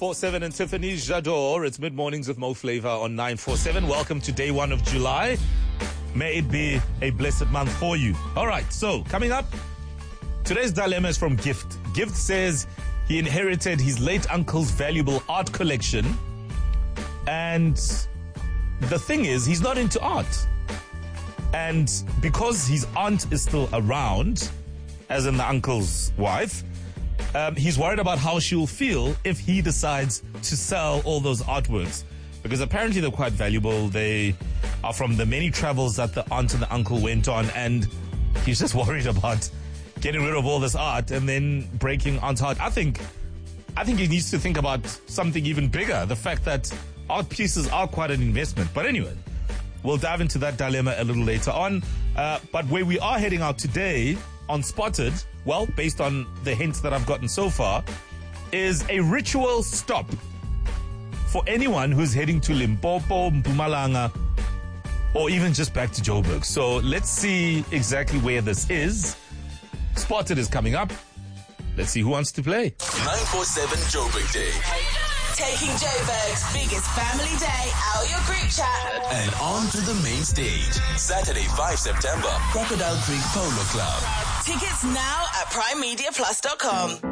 947 and Tiffany Jador. It's mid-mornings with Mo Flavor on 947. Welcome to day 1 of July. May it be a blessed month for you. All right, so coming up, today's dilemma is from Gift. Gift says he inherited his late uncle's valuable art collection. And the thing is, he's not into art. And because his aunt is still around, as in the uncle's wife, he's worried about how she'll feel if he decides to sell all those artworks. Because apparently they're quite valuable. They are from the many travels that the aunt and the uncle went on. And he's just worried about getting rid of all this art and then breaking aunt's heart. I think he needs to think about something even bigger. The fact that art pieces are quite an investment. But anyway, we'll dive into that dilemma a little later on. But where we are heading out today on Spotted, well, based on the hints that I've gotten so far, is a ritual stop for anyone who's heading to Limpopo, Mpumalanga, or even just back to Joburg. So let's see exactly where this is. Spotted is coming up. Let's see who wants to play. 947 Joburg Day. Taking Joburg's biggest family day out your group chat. And on to the main stage. Saturday, 5 September, Crocodile Creek Polo Club. Tickets now at primemediaplus.com.